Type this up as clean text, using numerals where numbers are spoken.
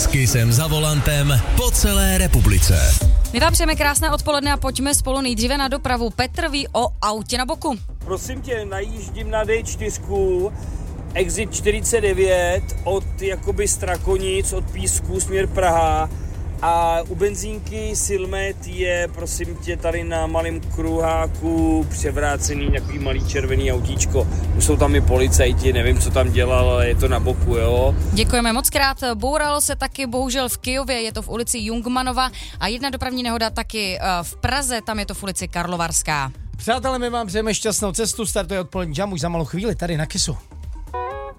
S Kissem za volantem po celé republice. My vám přejeme krásné odpoledne a pojďme spolu nejdříve na dopravu. Petr ví o autě na boku. Prosím tě, najíždím na D4, exit 49 od jakoby Strakonic, od Písku, směr Praha. A u benzínky Silmet je, prosím tě, tady na malém kruháku převrácený nějaký malý červený autíčko. Už jsou tam i policajti, nevím, co tam dělal, ale je to na boku, jo. Děkujeme moc krát. Bouralo se taky bohužel v Kyjově, je to v ulici Jungmanova a jedna dopravní nehoda taky v Praze, tam je to v ulici Karlovarská. Přátelé, my vám přejeme šťastnou cestu, startuje odpolední jam už za malou chvíli tady na Kissu.